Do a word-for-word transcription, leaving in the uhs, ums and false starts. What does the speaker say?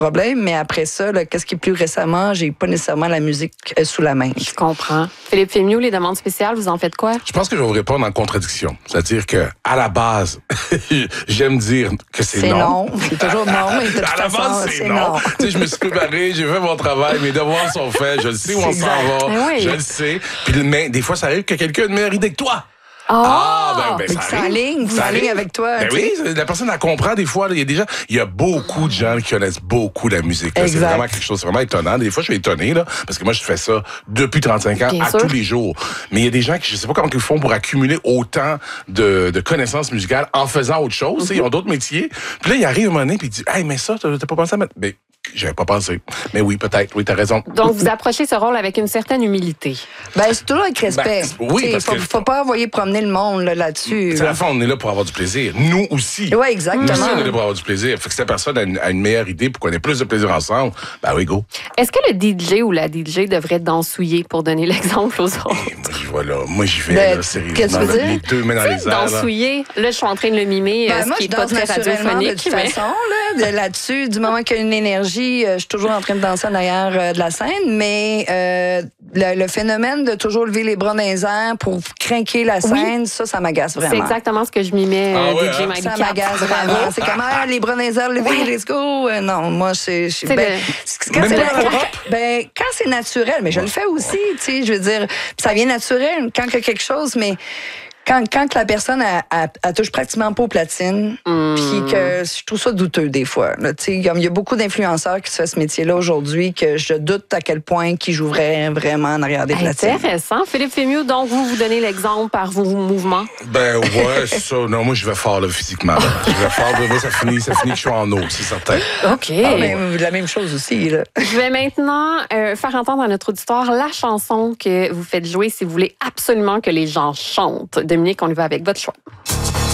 problème. Mais après ça, là, qu'est-ce qui est plus récemment, j'ai pas nécessairement la musique euh, sous la main. Je comprends. Philippe Fémieux, les demandes spéciales, vous en faites quoi? Je pense que je vais vous répondre en contradiction. C'est-à-dire que à la base, j'aime dire que c'est, c'est non. non. C'est toujours non. Mais de toute à la façon, base, c'est, c'est non. non. Tu sais, je me suis préparé, j'ai fait mon travail, mes devoirs sont faits, je le sais où on s'en va, oui. je le sais. Puis mais des fois, ça arrive que quelqu'un a une meilleure idée que toi. Oh! Ah, ben, ben, Mais ça en arrive. ligne, vous Ça en ligne arrive. avec toi. Ben tu oui, sais. la personne, elle comprend des fois. Là, il y a des gens, il y a beaucoup de gens qui connaissent beaucoup la musique. Là. C'est Exact. vraiment quelque chose, c'est vraiment étonnant. Des fois, je suis étonné, là, parce que moi, je fais ça depuis trente-cinq ans, Bien à sûr. tous les jours. Mais il y a des gens qui, je sais pas comment ils font pour accumuler autant de, de connaissances musicales en faisant autre chose. Mm-hmm. Ils ont d'autres métiers. Puis là, il arrive un moment donné, puis il dit, hey, mais ça, t'as, t'as pas pensé à mettre. Mais j'avais pas pensé. Mais oui, peut-être. Oui, t'as raison. Donc, vous approchez ce rôle avec une certaine humilité. Ben, c'est toujours avec respect. Ben, oui, T'sais, parce faut, que- faut pas envoyer promener le monde là, là-dessus. À là. la fin, on est là pour avoir du plaisir. Nous aussi. Oui, Nous aussi, exactement. on est là pour avoir du plaisir. Fait que si la personne a une, a une meilleure idée pour qu'on ait plus de plaisir ensemble, ben oui, go. Est-ce que le D J ou la D J devrait dansouiller pour donner l'exemple aux autres? Et moi, j'y vais là. Moi, j'y vais, Ben, là, sérieusement. qu'est-ce que tu veux là, dire? les deux mains dans les airs. là. Dansouiller, là, je suis en train de le mimer, Ben, euh, ce moi, qui je n'est pas danse très naturellement de radiophonique. toute mais- façon. Là, de- là-dessus, du moment qu'il y a une énergie, euh, je suis toujours en train de danser en arrière euh, de la scène, mais euh, le, le phénomène de toujours lever les bras dans les airs pour craquer la scène, ça, ça m'agace vraiment. C'est exactement ce que je mimais, Ah euh, ouais, D J hein? Mike Ça Cap. m'agace vraiment. C'est comme ah, les bras dans les airs levés, let's go. Euh, non, moi, c'est. je- C'est Ben, le- c'est- quand Même c'est pas naturel, l'Europe? ben, quand c'est naturel, mais je le fais aussi, tu sais, je veux dire, ça vient naturel quand il y a quelque chose, mais. Quand, quand la personne elle, elle- elle touche pratiquement pas aux platines, Hmm. puis que je trouve ça douteux des fois. là. Tu sais, Il y, a- il y a beaucoup d'influenceurs qui se font ce métier-là aujourd'hui que je doute à quel point qu'ils joueraient vraiment en arrière des platines. Intéressant. Philippe Fémieux, donc vous vous donnez l'exemple par vos mouvements. Ben ouais, c'est ça. Non, moi, je vais fort, là, physiquement. Là. Je vais fort. Moi, ça finit, ça finit que je suis en eau, c'est certain. OK. Ah, ben, la même chose aussi. Là. Je vais maintenant euh, faire entendre à notre auditoire la chanson que vous faites jouer si vous voulez absolument que les gens chantent. Dominique, on y va avec votre choix.